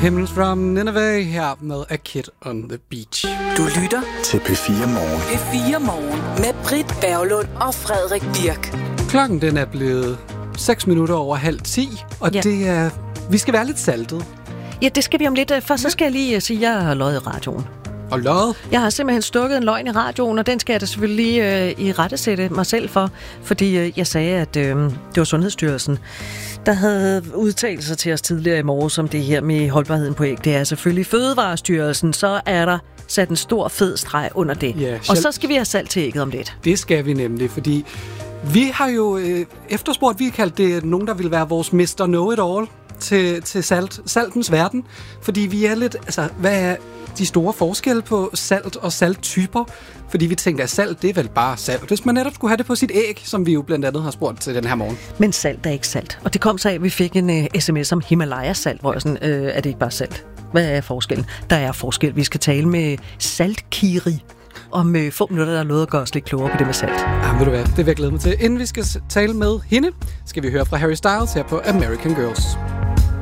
Hymns from Nineveh her med A Kid on the Beach. Du lytter til P4 Morgen. P4 Morgen med Britt Berglund og Frederik Birk. Klokken den er blevet 6 minutter over 9:30, og det er, vi skal være lidt saltet. Ja, det skal vi om lidt. Først så skal jeg lige sige, at jeg har løjet i radioen. Og løjet? Jeg har simpelthen stukket en løgn i radioen, og den skal jeg da selvfølgelig lige i rettesætte mig selv for, fordi jeg sagde, at det var Sundhedsstyrelsen, der havde udtalt sig til os tidligere i morges om det her med holdbarheden på æg. Det er selvfølgelig Fødevarestyrelsen, så er der sat en stor fed streg under det. Ja, og så skal vi have salt til ægget om lidt. Det skal vi nemlig, fordi vi har jo efterspurgt, vi kaldte det nogen, der vil være vores Mr. Know-it-all til saltens verden, fordi vi er lidt, altså, hvad er de store forskelle på salt og salttyper? Fordi vi tænkte, at salt, det er vel bare salt. Hvis man netop skulle have det på sit æg, som vi jo blandt andet har spurgt til den her morgen. Men salt er ikke salt. Og det kom så af, at vi fik en sms om Himalaya-salt, hvor jeg sådan, er det ikke bare salt? Hvad er forskellen? Der er forskel. Vi skal tale med Saltkiri om få minutter, der er noget at gøre os lidt klogere på det med salt. Ja, ved du hvad, det vil jeg glæde mig til. Inden vi skal tale med hende, skal vi høre fra Harry Styles her på American Girls.